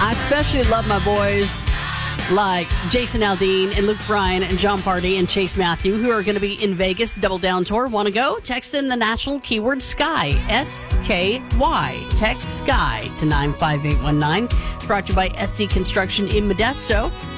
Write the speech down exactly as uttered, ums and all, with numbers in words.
I especially love my boys like Jason Aldean and Luke Bryan and John Party and Chase Matthew, who are going to be in Vegas, Double Down Tour. Want to go? Text in the national keyword SKY, S K Y. Text SKY to nine five eight one nine. It's brought to you by S C Construction in Modesto.